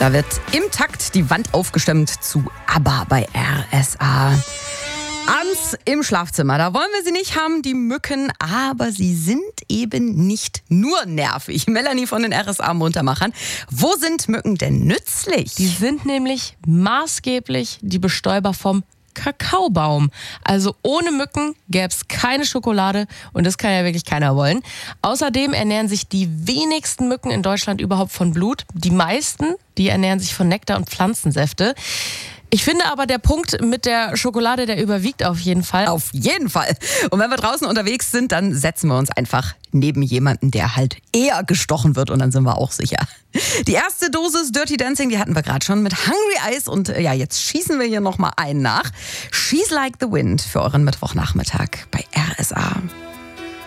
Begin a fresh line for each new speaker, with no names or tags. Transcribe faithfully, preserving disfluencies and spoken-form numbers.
Da wird im Takt die Wand aufgestemmt zu ABBA bei R S A. Ans im Schlafzimmer, da wollen wir sie nicht haben, die Mücken, aber sie sind eben nicht nur nervig. Melanie von den R S A-Muntermachern, wo sind Mücken denn nützlich?
Die sind nämlich maßgeblich die Bestäuber vom Kakaobaum. Also ohne Mücken gäbe es keine Schokolade und das kann ja wirklich keiner wollen. Außerdem ernähren sich die wenigsten Mücken in Deutschland überhaupt von Blut. Die meisten, die ernähren sich von Nektar und Pflanzensäfte. Ich finde aber, der Punkt mit der Schokolade, der überwiegt auf jeden Fall.
Auf jeden Fall. Und wenn wir draußen unterwegs sind, dann setzen wir uns einfach neben jemanden, der halt eher gestochen wird und dann sind wir auch sicher. Die erste Dosis Dirty Dancing, die hatten wir gerade schon mit Hungry Eyes und ja, jetzt schießen wir hier nochmal einen nach. She's Like the Wind für euren Mittwochnachmittag bei R S A.